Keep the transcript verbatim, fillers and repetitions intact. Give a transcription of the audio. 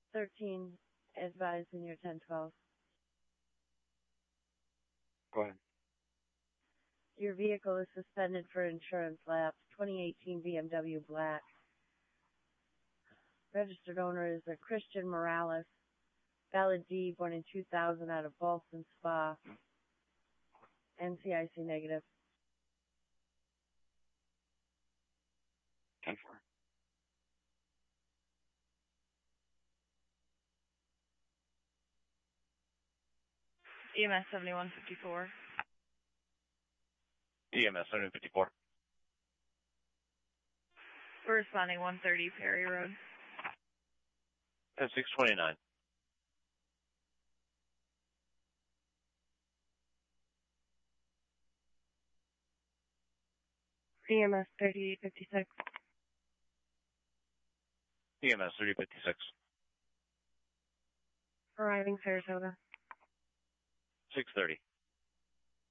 thirteen, advised in your ten twelve. Go ahead. Your vehicle is suspended for insurance lapse. twenty eighteen B M W Black. Registered owner is a Christian Morales. Valid D, born in two thousand, out of Ballston Spa. N C I C negative. ten four. E M S seventy-one fifty-four. E M S seventy-one fifty-four. We're responding one thirty Perry Road. ten six twenty-nine. E M S thirty-eight fifty-six. E M S thirty fifty-six. Arriving Sarasota. six thirty.